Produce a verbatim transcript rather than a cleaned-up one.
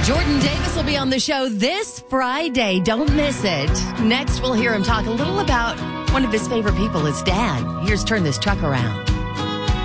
Jordan Davis will be on the show this Friday. Don't miss it. Next, we'll hear him talk a little about one of his favorite people, his dad. Here's Turn This Truck Around.